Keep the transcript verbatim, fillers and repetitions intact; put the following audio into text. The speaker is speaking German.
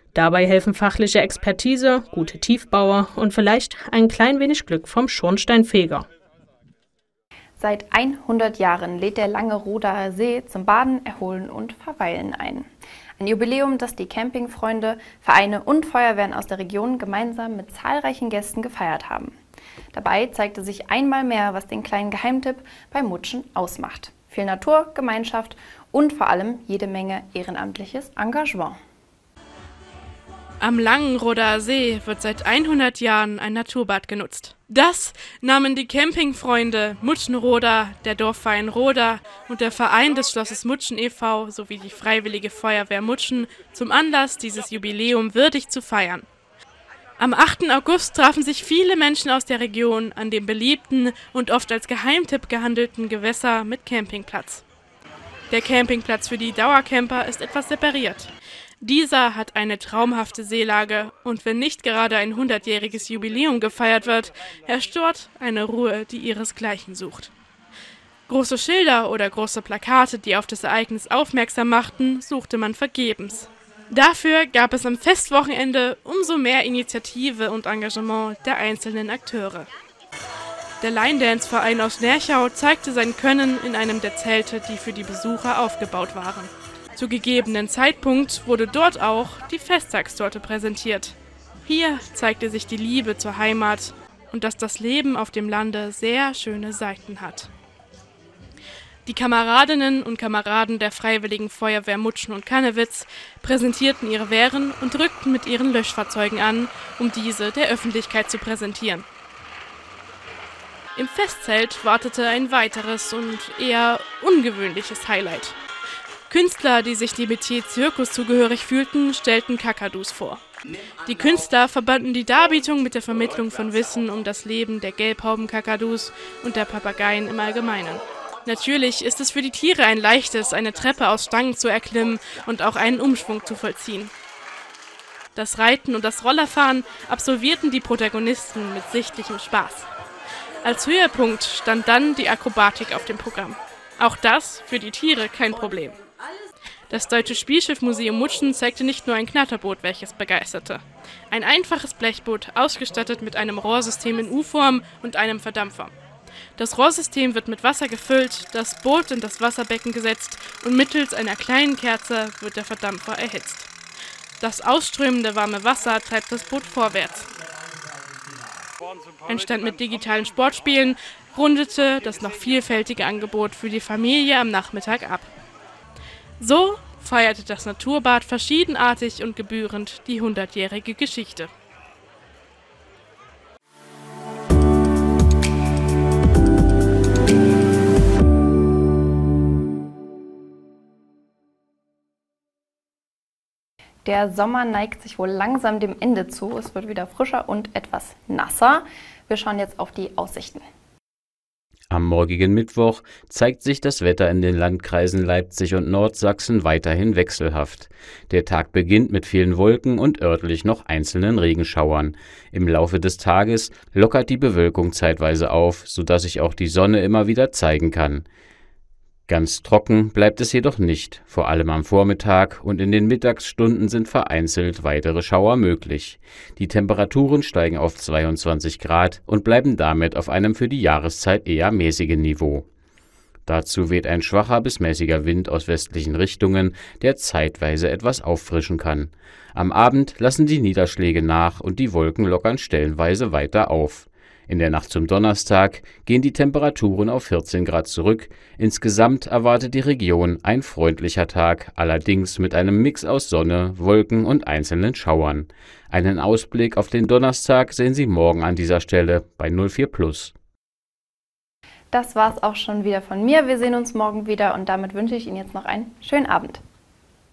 Dabei helfen fachliche Expertise, gute Tiefbauer und vielleicht ein klein wenig Glück vom Schornsteinfeger. Seit hundert Jahren lädt der Langeroder See zum Baden, Erholen und Verweilen ein. Ein Jubiläum, das die Campingfreunde, Vereine und Feuerwehren aus der Region gemeinsam mit zahlreichen Gästen gefeiert haben. Dabei zeigte sich einmal mehr, was den kleinen Geheimtipp beim Mutschen ausmacht. Viel Natur, Gemeinschaft und vor allem jede Menge ehrenamtliches Engagement. Am Langenroder See wird seit hundert Jahren ein Naturbad genutzt. Das nahmen die Campingfreunde Mutschenroda, der Dorfverein Roda und der Verein des Schlosses Mutschen e V sowie die Freiwillige Feuerwehr Mutschen zum Anlass, dieses Jubiläum würdig zu feiern. Am achten August trafen sich viele Menschen aus der Region an dem beliebten und oft als Geheimtipp gehandelten Gewässer mit Campingplatz. Der Campingplatz für die Dauercamper ist etwas separiert. Dieser hat eine traumhafte Seelage und wenn nicht gerade ein hundertjähriges Jubiläum gefeiert wird, herrscht dort eine Ruhe, die ihresgleichen sucht. Große Schilder oder große Plakate, die auf das Ereignis aufmerksam machten, suchte man vergebens. Dafür gab es am Festwochenende umso mehr Initiative und Engagement der einzelnen Akteure. Der Line-Dance-Verein aus Nerchau zeigte sein Können in einem der Zelte, die für die Besucher aufgebaut waren. Zu gegebenen Zeitpunkt wurde dort auch die Festtagstorte präsentiert. Hier zeigte sich die Liebe zur Heimat und dass das Leben auf dem Lande sehr schöne Seiten hat. Die Kameradinnen und Kameraden der Freiwilligen Feuerwehr Mutschen und Kannewitz präsentierten ihre Wehren und rückten mit ihren Löschfahrzeugen an, um diese der Öffentlichkeit zu präsentieren. Im Festzelt wartete ein weiteres und eher ungewöhnliches Highlight. Künstler, die sich dem Metier Zirkus zugehörig fühlten, stellten Kakadus vor. Die Künstler verbanden die Darbietung mit der Vermittlung von Wissen um das Leben der Gelbhaubenkakadus und der Papageien im Allgemeinen. Natürlich ist es für die Tiere ein leichtes, eine Treppe aus Stangen zu erklimmen und auch einen Umschwung zu vollziehen. Das Reiten und das Rollerfahren absolvierten die Protagonisten mit sichtlichem Spaß. Als Höhepunkt stand dann die Akrobatik auf dem Programm. Auch das für die Tiere kein Problem. Das Deutsche Spielschiffmuseum Mutschen zeigte nicht nur ein Knatterboot, welches begeisterte. Ein einfaches Blechboot, ausgestattet mit einem Rohrsystem in U-Form und einem Verdampfer. Das Rohrsystem wird mit Wasser gefüllt, das Boot in das Wasserbecken gesetzt und mittels einer kleinen Kerze wird der Verdampfer erhitzt. Das ausströmende warme Wasser treibt das Boot vorwärts. Ein Stand mit digitalen Sportspielen rundete das noch vielfältige Angebot für die Familie am Nachmittag ab. So feierte das Naturbad verschiedenartig und gebührend die hundertjährige Geschichte. Der Sommer neigt sich wohl langsam dem Ende zu. Es wird wieder frischer und etwas nasser. Wir schauen jetzt auf die Aussichten. Am morgigen Mittwoch zeigt sich das Wetter in den Landkreisen Leipzig und Nordsachsen weiterhin wechselhaft. Der Tag beginnt mit vielen Wolken und örtlich noch einzelnen Regenschauern. Im Laufe des Tages lockert die Bewölkung zeitweise auf, sodass sich auch die Sonne immer wieder zeigen kann. Ganz trocken bleibt es jedoch nicht, vor allem am Vormittag und in den Mittagsstunden sind vereinzelt weitere Schauer möglich. Die Temperaturen steigen auf zweiundzwanzig Grad und bleiben damit auf einem für die Jahreszeit eher mäßigen Niveau. Dazu weht ein schwacher bis mäßiger Wind aus westlichen Richtungen, der zeitweise etwas auffrischen kann. Am Abend lassen die Niederschläge nach und die Wolken lockern stellenweise weiter auf. In der Nacht zum Donnerstag gehen die Temperaturen auf vierzehn Grad zurück. Insgesamt erwartet die Region ein freundlicher Tag, allerdings mit einem Mix aus Sonne, Wolken und einzelnen Schauern. Einen Ausblick auf den Donnerstag sehen Sie morgen an dieser Stelle bei null vier plus. Das war's auch schon wieder von mir. Wir sehen uns morgen wieder und damit wünsche ich Ihnen jetzt noch einen schönen Abend.